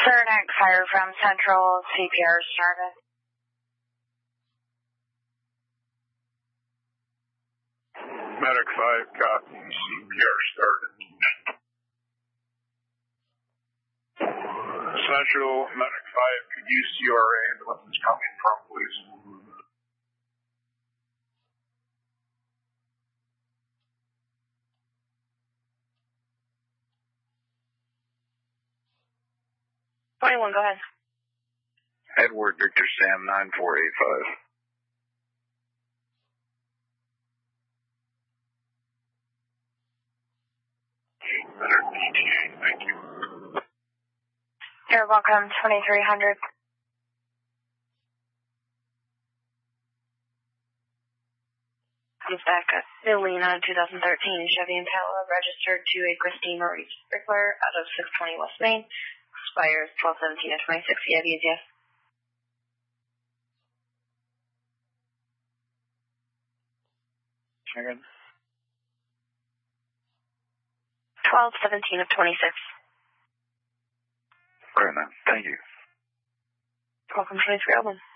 Cernak fire from Central, CPR started. Medic 5, copy. CPR started. Central, Medic 5, could you see our ambulance coming from, please? Go ahead. Edward Victor Sam 9485. Better DTA, thank you. You're welcome, 2300. Comes back at Selena 2013 Chevy Impala, registered to a Christine Marie Strickler out of 620 West Main. Expires 12/17 of 26. Yes. Again. 12/17 of 26. Great, man. Thank you. Welcome, 2301.